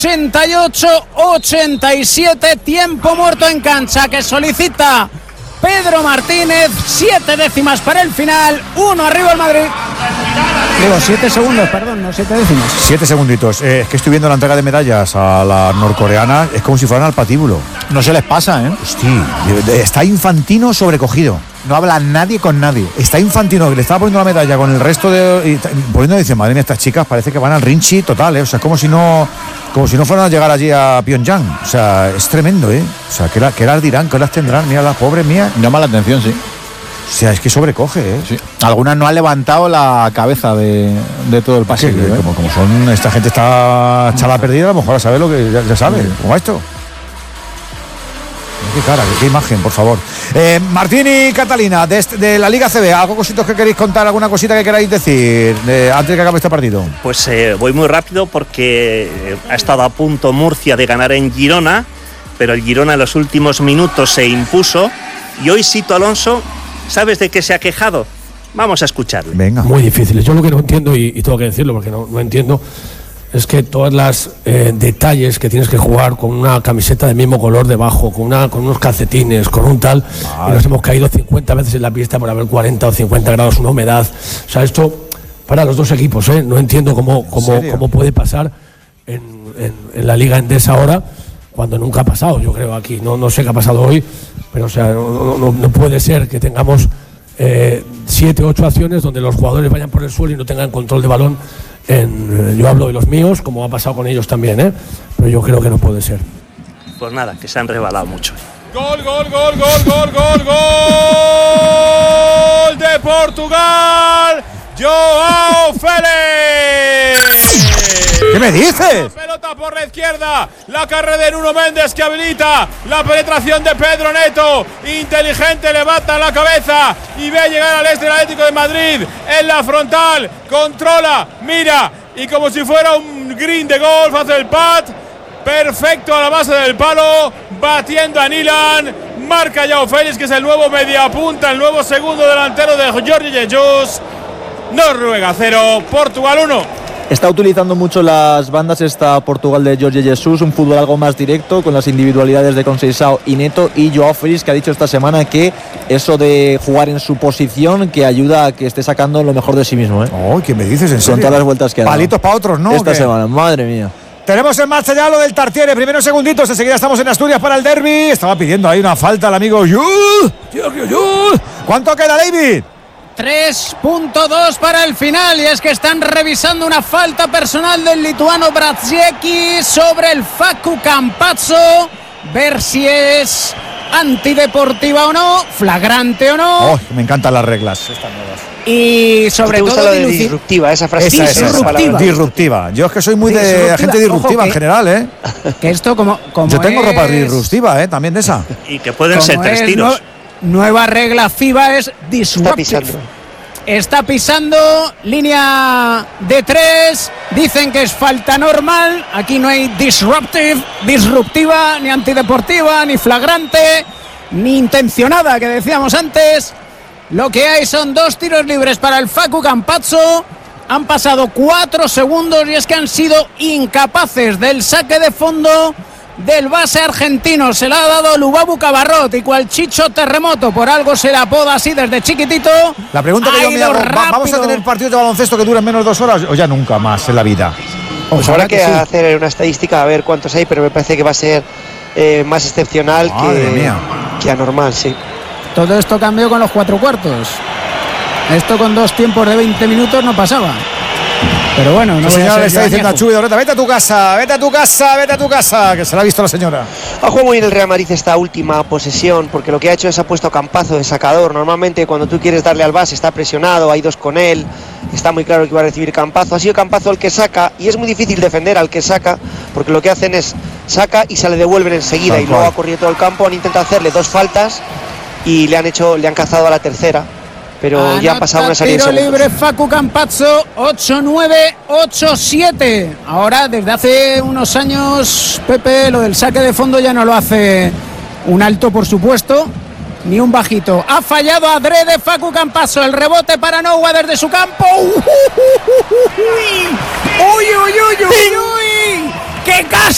88-87, tiempo muerto en cancha que solicita Pedro Martínez. 7 décimas para el final, 1 arriba el Madrid. Digo, 7 segundos, perdón, no 7 décimas. 7 segunditos. Es que estoy viendo la entrega de medallas a la norcoreana, es como si fueran al patíbulo. No se les pasa, ¿eh? Hostia, está Infantino sobrecogido. No habla nadie con nadie. Está Infantino, que le estaba poniendo la medalla con el resto de... poniendo, dice, madre mía, estas chicas parece que van al Rinchi total, ¿eh? O sea, como si no fueran a llegar allí a Pyongyang. O sea, es tremendo, ¿eh? O sea, ¿qué las dirán? ¿Qué las tendrán? Mira, las pobres mías. Llama la atención, sí. O sea, es que sobrecoge, ¿eh? Sí. Algunas no han levantado la cabeza de todo el pasillo, ¿eh? Como son, esta gente está chala perdida, a lo mejor a saber lo que ya sabe, como esto. Qué cara, qué imagen, por favor. Martín y Catalina, de la Liga CB, ¿algo cositos que queréis contar? ¿Alguna cosita que queráis decir antes de que acabe este partido? Pues voy muy rápido porque ha estado a punto Murcia de ganar en Girona, pero el Girona en los últimos minutos se impuso. Y hoy Sito Alonso, ¿sabes de qué se ha quejado? Vamos a escucharle. Venga. Muy difíciles. Yo lo que no entiendo, y tengo que decirlo porque no entiendo, es que todas las detalles que tienes que jugar con una camiseta del mismo color debajo, con unos calcetines, con un tal, y nos hemos caído 50 veces en la pista por haber 40 o 50 grados, una humedad. O sea, esto para los dos equipos, no entiendo cómo puede pasar en la Liga Endesa ahora, cuando nunca ha pasado, yo creo, aquí. No sé qué ha pasado hoy, pero o sea, no puede ser que tengamos 7 o 8 acciones donde los jugadores vayan por el suelo y no tengan control de balón. Yo hablo de los míos, como ha pasado con ellos también, pero yo creo que no puede ser. Pues nada, que se han rebalado mucho. Gol de Portugal, Joao Félix. ¿Qué me dices? Pelota por la izquierda, la carrera de Nuno Méndez que habilita la penetración de Pedro Neto. Inteligente, levanta la cabeza y ve llegar al este del Atlético de Madrid en la frontal. Controla, mira y como si fuera un green de golf hace el pat. Perfecto a la base del palo, batiendo a Nilan. Marca Joao Félix, que es el nuevo mediapunta, el nuevo segundo delantero de Jorge Jesus. Noruega 0, Portugal 1. Está utilizando mucho las bandas Portugal de Jorge Jesus, un fútbol algo más directo con las individualidades de Conceição y Neto, y Joao Félix, que ha dicho esta semana que eso de jugar en su posición que ayuda a que esté sacando lo mejor de sí mismo. ¿Qué me dices? ¿En serio? Con todas las vueltas que ha dado. Palitos para otros, ¿no? Esta semana, madre mía. Tenemos en marcha ya lo del Tartiere, primeros segunditos, enseguida estamos en Asturias para el derbi. Estaba pidiendo ahí una falta el amigo Yul. ¿Cuánto queda, David? 3.2 para el final, y es que están revisando una falta personal del lituano Braziecki sobre el Facu Campazzo, ver si es antideportiva o no, flagrante o no. Me encantan las reglas estas nuevas. Y sobre todo lo de disruptiva, esa frase. Disruptiva. Yo es que soy muy de gente disruptiva en general, Que esto como yo tengo ropa disruptiva, también de esa. Y que pueden ser 3 tiros. Nueva regla FIBA es disruptive. Está pisando, línea de 3. Dicen que es falta normal. Aquí no hay disruptiva, ni antideportiva, ni flagrante, ni intencionada, que decíamos antes. Lo que hay son 2 tiros libres para el Facu Campazzo. Han pasado 4 segundos y es que han sido incapaces del saque de fondo del base argentino. Se la ha dado Lubabu Cabarrot, y cual Chicho Terremoto, por algo se le apoda así desde chiquitito. La pregunta que yo me hago, ¿vamos a tener partidos de baloncesto que duren menos de 2 horas o ya nunca más en la vida? Pues habrá que hacer una estadística a ver cuántos hay, pero me parece que va a ser más excepcional que anormal, sí. Todo esto cambió con los 4 cuartos. Esto con 2 tiempos de 20 minutos no pasaba. Pero bueno, no. La señora le está diciendo a Chubi Doreta: vete a tu casa, que se la ha visto la señora. Ha jugado muy bien el Real Madrid esta última posesión, porque lo que ha hecho es ha puesto a Campazzo de sacador. Normalmente cuando tú quieres darle al base está presionado, hay 2 con él, está muy claro que va a recibir Campazzo. Ha sido Campazzo el que saca, y es muy difícil defender al que saca, porque lo que hacen es saca y se le devuelven enseguida, y luego ha corrido todo el campo. Han intentado hacerle 2 faltas y le han cazado a la tercera, pero ya han pasado una serie de segundos. Tiro libre Facu Campazzo, 8-9, 8-7. Ahora, desde hace unos años, Pepe, lo del saque de fondo ya no lo hace un alto, por supuesto, ni un bajito. Ha fallado adrede Facu Campazzo. El rebote para Noua desde su campo. ¡Uy! ¡Qué caso!